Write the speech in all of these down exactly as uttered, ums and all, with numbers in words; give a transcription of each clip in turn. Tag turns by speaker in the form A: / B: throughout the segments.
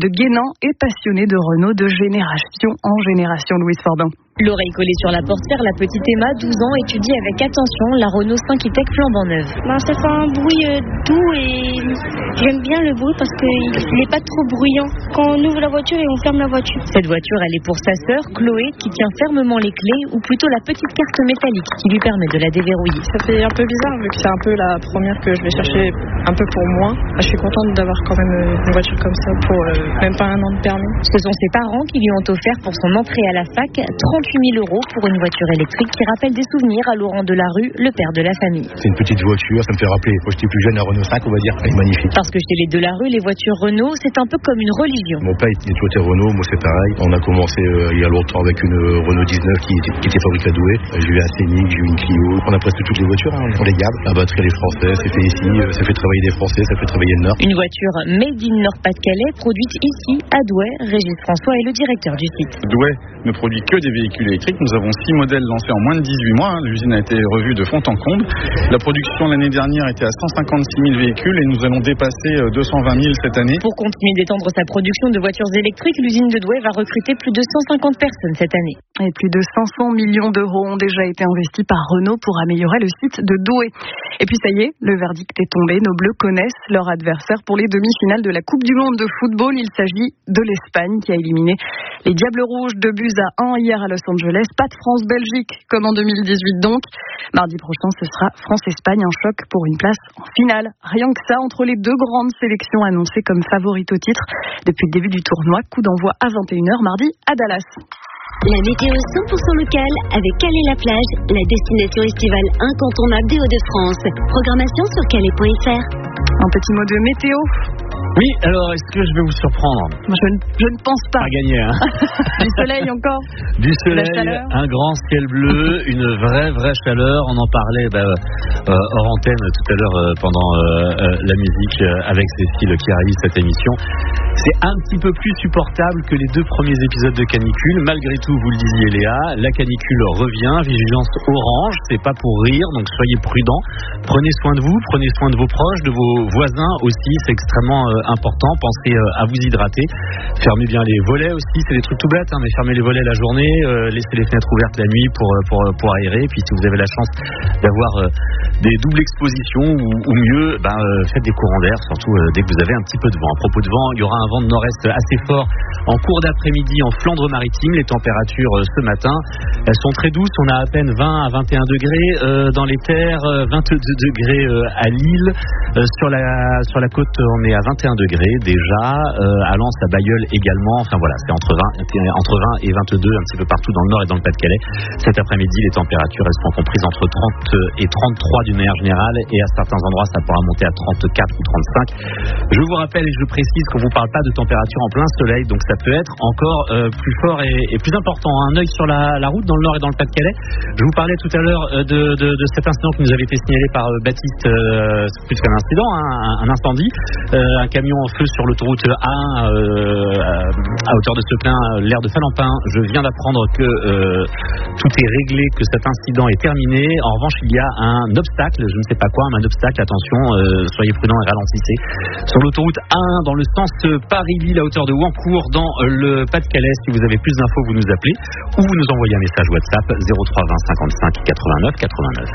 A: de Guénan est passionné de Renault de génération en génération, Louise Forbin.
B: L'oreille collée sur la portière, la petite Emma, douze ans, étudie avec attention la Renault cinq E-Tech flambant neuve.
C: Ben, ça fait un bruit euh, doux et j'aime bien le bruit parce qu'il n'est pas trop bruyant. Quand on ouvre la voiture et on ferme la voiture.
B: Cette voiture, elle est pour sa sœur, Chloé, qui tient fermement les clés, ou plutôt la petite carte métallique qui lui permet de la déverrouiller.
D: Ça fait un peu bizarre vu que c'est un peu la première que je vais chercher un peu pour moi. Je suis contente d'avoir quand même une voiture comme ça pour euh, même pas un an de permis.
B: Ce sont ses parents qui lui ont offert pour son entrée à la fac trente-huit mille euros pour une voiture électrique qui rappelle des souvenirs à Laurent Delarue, le père de la famille.
E: C'est une petite voiture, ça me fait rappeler, quand j'étais plus jeune, la Renault cinq, on va dire, elle est magnifique.
B: Parce que chez les Delarue, les voitures Renault, c'est un peu comme une religion.
E: Mon père il était Renault, moi c'est pareil. On a commencé euh, il y a longtemps avec une euh, Renault dix-neuf qui, qui était fabriquée à Douai. J'ai eu un Scénic, j'ai eu une Clio. On a presque toutes les voitures, hein, on les garde. La batterie elle est française, c'est fait ici, euh, ça fait travailler des Français, ça fait travailler le Nord.
B: Une voiture made in Nord-Pas-de-Calais, produite ici à Douai. Régis François est le directeur du site.
F: Douai ne produit que des véhicules électriques. Nous avons six modèles lancés en moins de dix-huit mois. L'usine a été revue de fond en comble. La production l'année dernière était à cent cinquante-six mille véhicules et nous allons dépasser deux cent vingt mille cette année.
B: Pour continuer d'étendre sa production de voitures électriques, l'usine de Douai va recruter plus de cent cinquante personnes cette année.
A: Et plus de cinq cents millions d'euros ont déjà été investis par Renault pour améliorer le site de Douai. Et puis ça y est, le verdict est tombé. Nos Bleus connaissent leur adversaire pour les demi-finales de la Coupe du Monde de football. Il s'agit de l'Espagne qui a éliminé les Diables Rouges de buts à un hier à Los Angeles. Pas de France-Belgique comme en deux mille dix-huit donc. Mardi prochain, ce sera France-Espagne, un choc pour une place en finale. Rien que ça, entre les deux grandes sélections annoncées comme favorites au titre depuis le début du tournoi. Coup d'envoi à vingt et une heures mardi à Dallas.
G: La météo cent pour cent locale avec Calais-la-Plage, la destination estivale incontournable des Hauts-de-France. Programmation sur calais point f r.
A: Un petit mot de météo.
H: Oui, alors est-ce que je vais vous surprendre ?
A: Je ne, je ne pense pas.
H: Pas gagné, hein.
A: Du soleil encore.
H: Du soleil, un grand ciel bleu, une vraie, vraie chaleur. On en parlait bah, euh, hors antenne tout à l'heure euh, pendant euh, euh, la musique euh, avec Cécile qui réalise cette émission. C'est un petit peu plus supportable que les deux premiers épisodes de canicule. Malgré tout, vous le disiez Léa, la canicule revient, vigilance orange, c'est pas pour rire, donc soyez prudents. Prenez soin de vous, prenez soin de vos proches, de vos voisins aussi, c'est extrêmement euh, important. Pensez euh, à vous hydrater. Fermez bien les volets aussi, c'est des trucs tout bêtes, hein, mais fermez les volets la journée, euh, laissez les fenêtres ouvertes la nuit pour, pour, pour aérer. Puis si vous avez la chance d'avoir euh, des doubles expositions ou, ou mieux, ben, euh, faites des courants d'air, surtout euh, dès que vous avez un petit peu de vent. À propos de vent, il y aura un vent de nord-est assez fort en cours d'après-midi en Flandre-Maritime. Les températures euh, ce matin, elles sont très douces. On a à peine vingt à vingt et un degrés euh, dans les terres, euh, vingt-deux degrés euh, à Lille. Euh, sur la sur la côte, on est à vingt et un degrés déjà. Euh, à Lens, à Bailleul également. Enfin voilà, c'est entre vingt, entre vingt et vingt-deux un petit peu partout dans le nord et dans le Pas-de-Calais. Cet après-midi, les températures elles sont comprises entre trente et trente-trois d'une manière générale, et à certains endroits, ça pourra monter à trente-quatre ou trente-cinq. Je vous rappelle et je précise qu'on vous parle pas de température en plein soleil, donc ça peut être encore euh, plus fort et, et plus important. Un œil sur la, la route dans le nord et dans le Pas-de-Calais. Je vous parlais tout à l'heure euh, de, de, de cet incident qui nous avait été signalé par euh, Baptiste, euh, c'est plus qu'un incident, hein, un, un incendie, euh, un camion en feu sur l'autoroute A un euh, à hauteur de Seclin, l'aire de Falampin. Je viens d'apprendre que euh, tout est réglé, que cet incident est terminé. En revanche, il y a un obstacle, je ne sais pas quoi, mais un obstacle, attention, euh, soyez prudents et ralentissez. Sur l'autoroute A un, dans le sens Paris-Lille, à hauteur de Wancourt, dans le Pas-de-Calais. Si vous avez plus d'infos, vous nous appelez ou vous nous envoyez un message WhatsApp zéro trois vingt cinquante-cinq quatre-vingt-neuf quatre-vingt-neuf.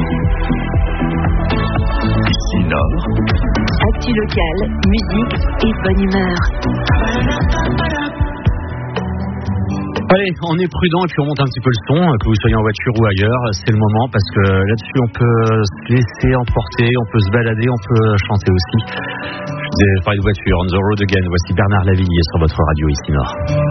I: Ici Nord.
G: Actu locale, musique et bonne humeur.
H: Allez, on est prudent et puis on monte un petit peu le son, que vous soyez en voiture ou ailleurs, c'est le moment parce que là-dessus on peut se laisser emporter, on peut se balader, on peut chanter aussi. Je disais, je parlais de voiture, On the Road Again, voici Bernard Lavilliers sur votre radio ici Nord.